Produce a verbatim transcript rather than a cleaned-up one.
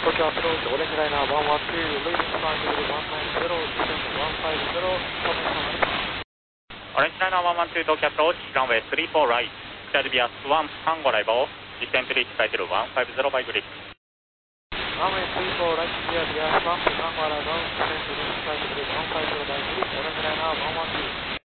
東京アプローチ、オレンジライナーいちいちに、レイディングさんじゅういちゼロ、ディセントいちごゼロ、フォーメーションあります。 オレンジライナーいちいちに、東京アプローチ、ランウェイさんじゅうよんライト、スタルビアスワン、タンゴライボー、ディセントリーチサイクルいちごゼロバイグリップ。 ランウェイさんじゅうよんライト、スタルビアスワン、タンゴライボー、ディセントリーチサイクルいちごゼロバイグリップ、オレンジライナーいちいちに。